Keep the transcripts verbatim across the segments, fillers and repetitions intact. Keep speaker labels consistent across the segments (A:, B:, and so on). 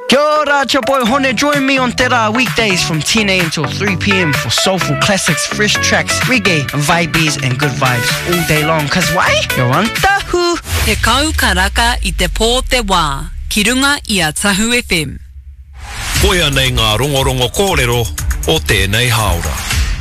A: Kia ora, it's your boy Hone. Join me on Te Rā weekdays from ten a.m. till three p.m. for soulful classics, fresh tracks, reggae, vibes and good vibes all day long. Cause why? You're on Tahu.
B: Te kau karaka I te pō te wā. Ki runga I a Tahu F M.
C: Koia nei ngā rongorongo kōrero o tēnei haora.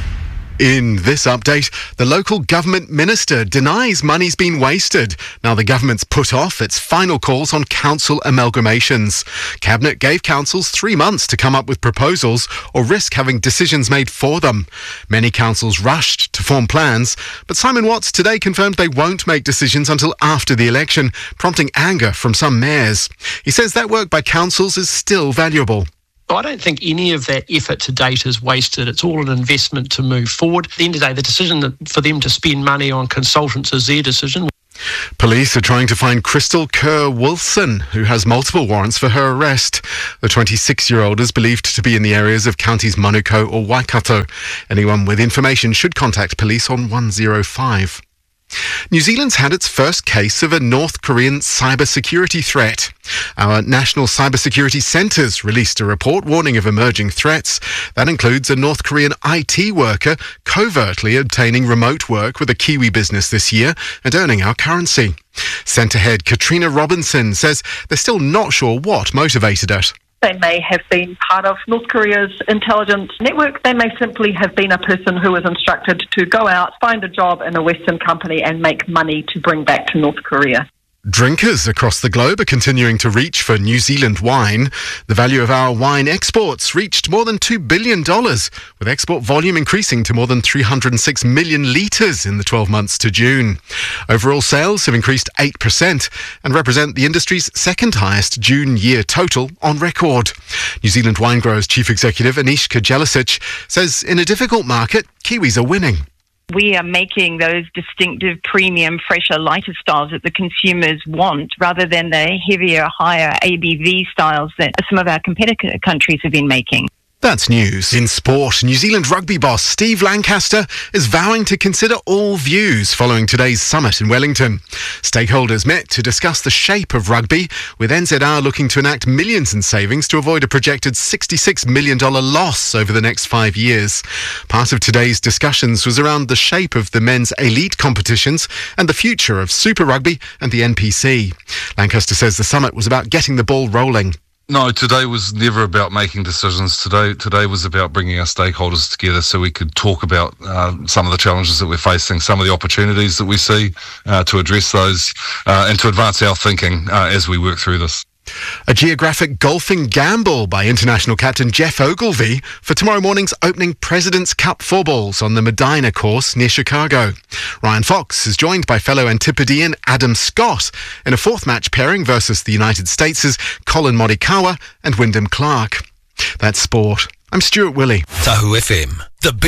D: In this update, the local government minister denies money's been wasted. Now the government's put off its final calls on council amalgamations. Cabinet gave councils three months to come up with proposals or risk having decisions made for them. Many councils rushed to form plans, but Simon Watts today confirmed they won't make decisions until after the election, prompting anger from some mayors. He says that work by councils is still valuable.
E: I don't think any of that effort to date is wasted. It's all an investment to move forward. At the end of the day, the decision that for them to spend money on consultants is their decision.
D: Police are trying to find Crystal Kerr-Wilson, who has multiple warrants for her arrest. The twenty-six-year-old is believed to be in the areas of counties Manukau or Waikato. Anyone with information should contact police on one zero five. New Zealand's had its first case of a North Korean cybersecurity threat. Our National Cybersecurity Centres released a report warning of emerging threats. That includes a North Korean I T worker covertly obtaining remote work with a Kiwi business this year and earning our currency. Centre head Katrina Robinson says they're still not sure what motivated it.
F: They may have been part of North Korea's intelligence network. They may simply have been a person who was instructed to go out, find a job in a Western company and make money to bring back to North Korea.
D: Drinkers across the globe are continuing to reach for New Zealand wine. The value of our wine exports reached more than two billion dollars, with export volume increasing to more than three hundred six million litres in the twelve months to June. Overall sales have increased eight percent and represent the industry's second highest June year total on record. New Zealand Wine Growers Chief Executive Anish Jelicic says in a difficult market, Kiwis are winning.
G: We are making those distinctive premium, fresher, lighter styles that the consumers want rather than the heavier, higher A B V styles that some of our competitor countries have been making.
D: That's news. In sport, New Zealand rugby boss Steve Lancaster is vowing to consider all views following today's summit in Wellington. Stakeholders met to discuss the shape of rugby, with N Z R looking to enact millions in savings to avoid a projected sixty-six million dollars loss over the next five years. Part of today's discussions was around the shape of the men's elite competitions and the future of Super Rugby and the N P C. Lancaster says the summit was about getting the ball rolling.
H: No, today was never about making decisions. Today today was about bringing our stakeholders together so we could talk about uh, some of the challenges that we're facing, some of the opportunities that we see uh, to address those uh, and to advance our thinking uh, as we work through this.
D: A geographic golfing gamble by international captain Jeff Ogilvy for tomorrow morning's opening President's Cup four balls on the Medina course near Chicago. Ryan Fox is joined by fellow Antipodean Adam Scott in a fourth match pairing versus the United States' Colin Morikawa and Wyndham Clark. That's sport. I'm Stuart Willey.
C: Tahu F M, the